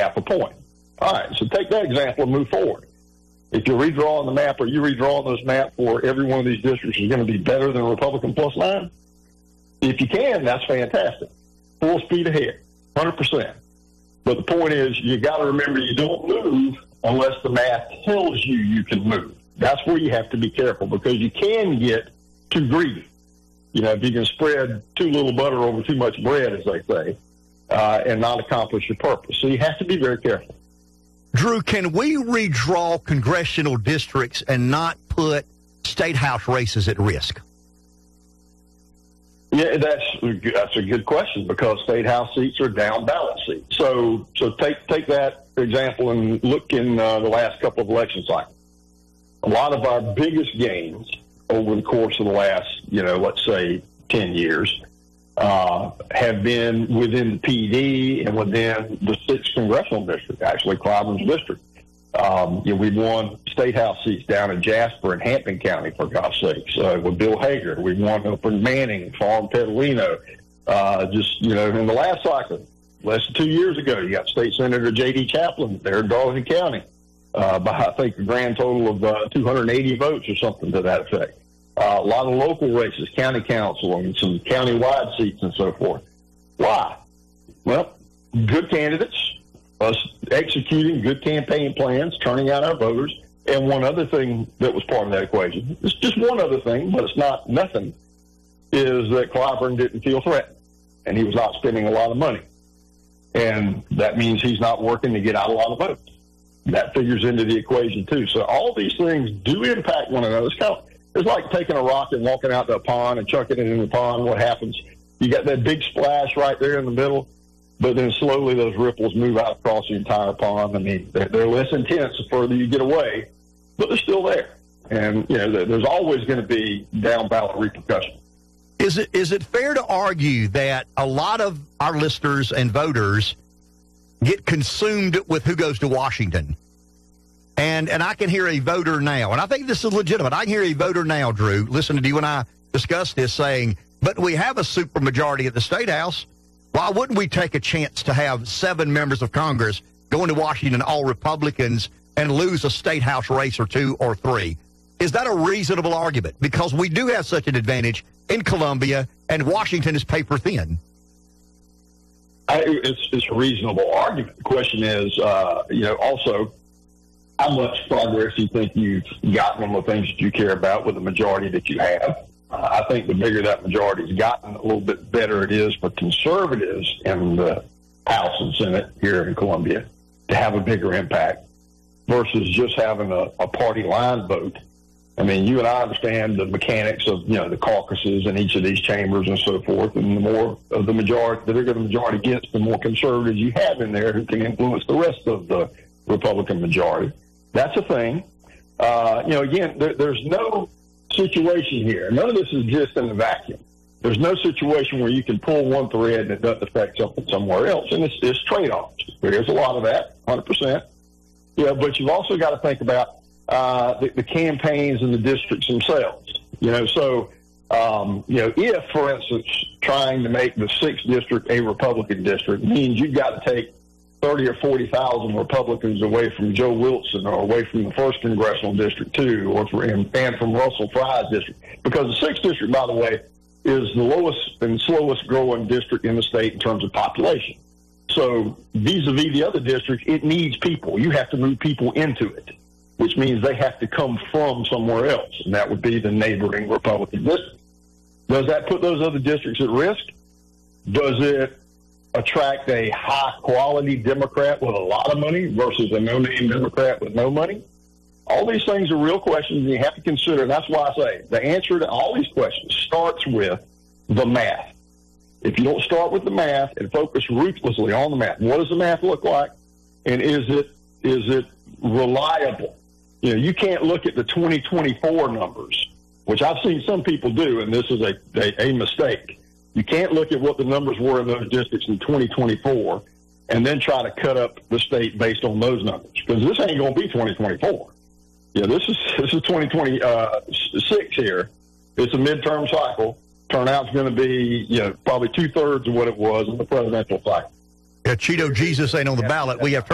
half a point. All right, so take that example and move forward. If you're redrawing the map, or you redrawing those maps for every one of these districts is going to be better than a Republican plus 9? If you can, that's fantastic. Full speed ahead, 100%. But the point is, you got to remember, you don't move unless the math tells you you can move. That's where you have to be careful, because you can get too greedy. You know, if you can spread too little butter over too much bread, as they say, and not accomplish your purpose. So you have to be very careful. Drew, can we redraw congressional districts and not put state house races at risk? Yeah, that's a good question, because state house seats are down ballot seats. So take that example and look in the last couple of election cycles. A lot of our biggest gains over the course of the last, let's say 10 years, have been within the PD and within the 6th congressional district, actually Clyburn's district. We've won state house seats down in Jasper and Hampton County, for God's sakes, with Bill Hager. We've won up in Manning, Farm, Petalino. In the last cycle, less than 2 years ago, you got State Senator J.D. Chaplin there in Darlington County, by, I think, a grand total of 280 votes or something to that effect. A lot of local races, county council, and some county-wide seats and so forth. Why? Well, good candidates, us executing good campaign plans, turning out our voters, and one other thing that was part of that equation, it's just one other thing, but it's not nothing, is that Clyburn didn't feel threatened, and he was not spending a lot of money. And that means he's not working to get out a lot of votes. That figures into the equation, too. So all these things do impact one another. It's like taking a rock and walking out to a pond and chucking it in the pond. What happens? You got that big splash right there in the middle, but then slowly those ripples move out across the entire pond. I mean, they're less intense the further you get away, but they're still there. And, there's always going to be down ballot repercussions. Is it fair to argue that a lot of our listeners and voters get consumed with who goes to Washington? And I can hear a voter now, and I think this is legitimate. I can hear a voter now, Drew, listen to you and I discuss this, saying, but we have a supermajority at the State House. Why wouldn't we take a chance to have 7 members of Congress going to Washington, all Republicans, and lose a State House race or 2 or 3? Is that a reasonable argument? Because we do have such an advantage in Columbia, and Washington is paper thin. It's a reasonable argument. The question is, also, how much progress do you think you've gotten on the things that you care about with the majority that you have? I think the bigger that majority's gotten, a little bit better it is for conservatives in the House and Senate here in Columbia to have a bigger impact versus just having a party line vote. I mean, you and I understand the mechanics of, the caucuses in each of these chambers and so forth, and the more of the bigger the majority gets, the more conservatives you have in there who can influence the rest of the Republican majority. That's a thing. Again, there's no situation here. None of this is just in a vacuum. There's no situation where you can pull one thread and it doesn't affect something somewhere else. And it's trade-offs. There's a lot of that, 100%. But you've also got to think about the campaigns and the districts themselves. If, for instance, trying to make the 6th district a Republican district means you've got to take 30 or 40,000 Republicans away from Joe Wilson or away from the 1st Congressional District, too, and from Russell Fry's district. Because the 6th district, by the way, is the lowest and slowest growing district in the state in terms of population. So vis-a-vis the other districts, it needs people. You have to move people into it, which means they have to come from somewhere else, and that would be the neighboring Republican district. Does that put those other districts at risk? Does it attract a high-quality Democrat with a lot of money versus a no-name Democrat with no money? All these things are real questions, and you have to consider. And that's why I say the answer to all these questions starts with the math. If you don't start with the math and focus ruthlessly on the math, what does the math look like, and is it reliable? You can't look at the 2024 numbers, which I've seen some people do, and this is a mistake. You can't look at what the numbers were in those districts in 2024 and then try to cut up the state based on those numbers, because this ain't going to be 2024. This is 2026 here. It's a midterm cycle. Turnout's going to be, probably 2/3 of what it was in the presidential cycle. Cheeto Jesus ain't on the ballot. We have